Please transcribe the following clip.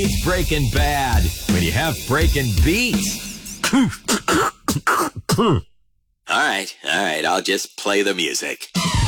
It's Breaking Bad when you have breaking beats. All right, I'll just play the music.